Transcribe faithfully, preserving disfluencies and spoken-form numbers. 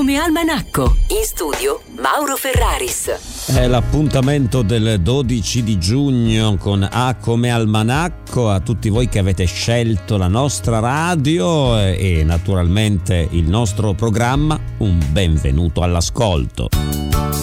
come Almanacco. In studio Mauro Ferraris. È l'appuntamento del dodici di giugno con A come Almanacco. A tutti voi che avete scelto la nostra radio e naturalmente il nostro programma, un benvenuto all'ascolto.